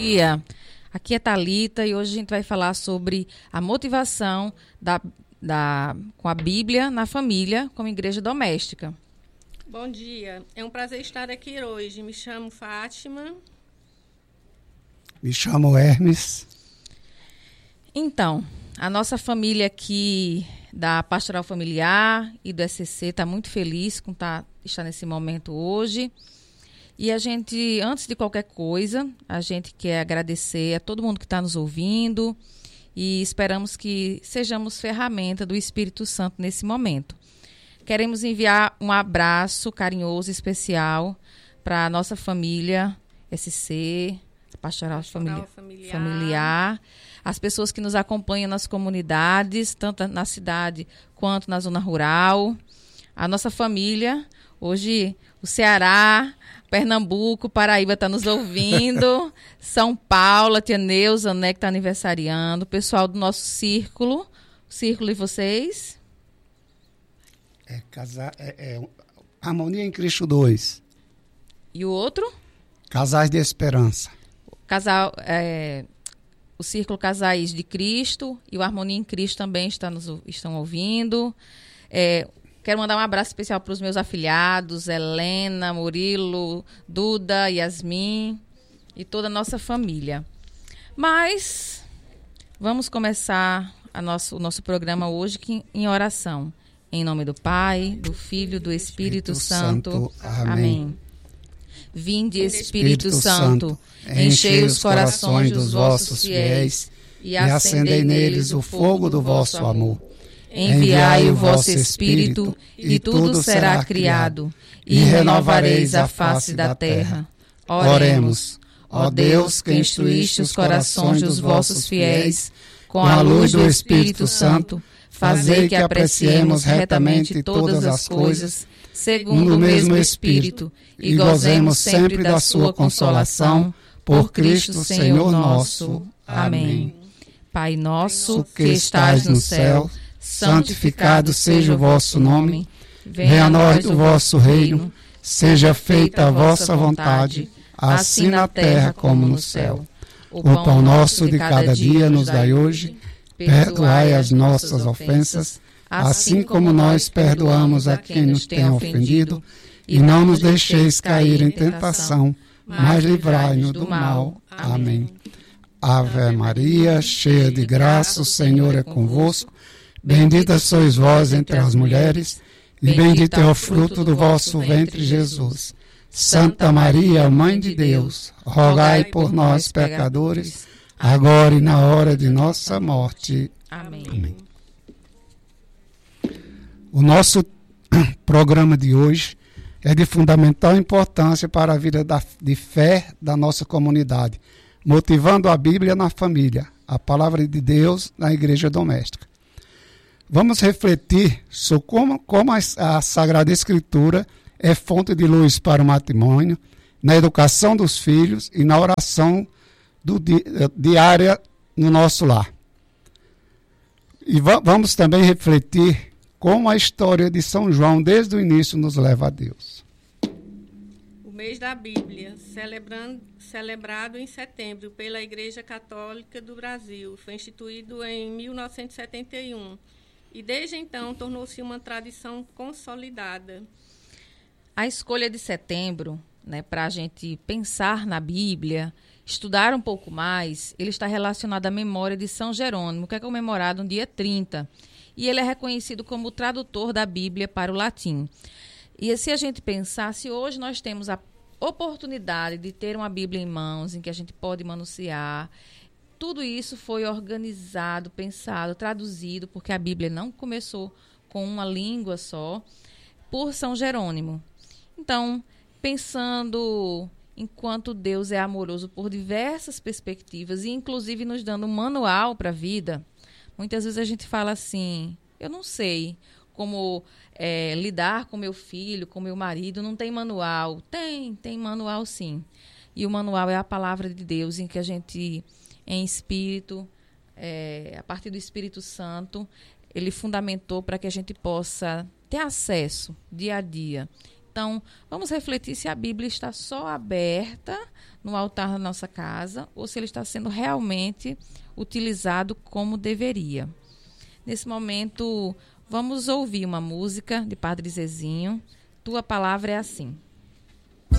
dia. Aqui é Thalita e hoje a gente vai falar sobre a motivação com a Bíblia na família como igreja doméstica. Bom dia, é um prazer estar aqui hoje. Me chamo Fátima. Me chamo Hermes. Então, a nossa família aqui da Pastoral Familiar e do SCC está muito feliz com estar nesse momento hoje. E a gente, antes de qualquer coisa, a gente quer agradecer a todo mundo que está nos ouvindo e esperamos que sejamos ferramenta do Espírito Santo nesse momento. Queremos enviar um abraço carinhoso e especial para a nossa família SC, Pastoral Familiar, as pessoas que nos acompanham nas comunidades, tanto na cidade quanto na zona rural, a nossa família, hoje o Ceará, Pernambuco, Paraíba está nos ouvindo, São Paulo, a tia Neuza, né, que está aniversariando, o pessoal do nosso círculo e vocês? Harmonia em Cristo 2. E o outro? Casais de Esperança. O Círculo Casais de Cristo e o Harmonia em Cristo também estão ouvindo. Quero mandar um abraço especial para os meus afilhados, Helena, Murilo, Duda, Yasmin e toda a nossa família. Mas vamos começar o nosso programa hoje em oração. Em nome do Pai, do Filho e do Espírito Santo. Amém. Vinde, Espírito Santo, enchei os corações dos vossos fiéis e acendei neles o fogo do vosso amor. Enviai o vosso Espírito, e tudo será criado, e renovareis a face da terra. Oremos. Ó Deus, que instruíste os corações dos vossos fiéis com a luz do Espírito Santo, fazei que apreciemos retamente todas as coisas, segundo o mesmo Espírito, e gozemos sempre da sua consolação, por Cristo Senhor nosso. Amém. Pai nosso, que estais no céu, santificado seja o vosso nome, venha a nós o vosso reino, seja feita a vossa vontade, assim na terra como no céu. O pão nosso de cada dia nos dai hoje, perdoai as nossas ofensas, assim como nós perdoamos a quem nos tem ofendido, e não nos deixeis cair em tentação, mas livrai-nos do mal. Amém. Ave Maria, cheia de graça, o Senhor é convosco. Bendita sois vós entre as mulheres, e bendito é o fruto do vosso ventre, Jesus. Santa Maria, Mãe de Deus, rogai por nós, pecadores, agora e na hora de nossa morte. Amém. Amém. O nosso programa de hoje é de fundamental importância para a vida de fé da nossa comunidade, motivando a Bíblia na família, a palavra de Deus na igreja doméstica. Vamos refletir sobre como a Sagrada Escritura é fonte de luz para o matrimônio, na educação dos filhos e na oração diária no nosso lar. E vamos também refletir como a história de São João, desde o início, nos leva a Deus. O mês da Bíblia, celebrado em setembro pela Igreja Católica do Brasil, foi instituído em 1971 e desde então tornou-se uma tradição consolidada. A escolha de setembro, né, para a gente pensar na Bíblia, estudar um pouco mais, ele está relacionado à memória de São Jerônimo, que é comemorado no dia 30. E ele é reconhecido como o tradutor da Bíblia para o latim. E se a gente pensar, se hoje nós temos a oportunidade de ter uma Bíblia em mãos, em que a gente pode manusear, tudo isso foi organizado, pensado, traduzido, porque a Bíblia não começou com uma língua só, por São Jerônimo. Então, pensando enquanto Deus é amoroso por diversas perspectivas, e inclusive nos dando um manual para a vida, muitas vezes a gente fala assim, eu não sei como lidar com meu filho, com meu marido, não tem manual. Tem manual sim. E o manual é a palavra de Deus, em que a gente, em espírito, a partir do Espírito Santo, ele fundamentou para que a gente possa ter acesso dia a dia. Então, vamos refletir se a Bíblia está só aberta no altar da nossa casa ou se ele está sendo realmente utilizado como deveria. Nesse momento, vamos ouvir uma música de Padre Zezinho. Tua palavra é assim.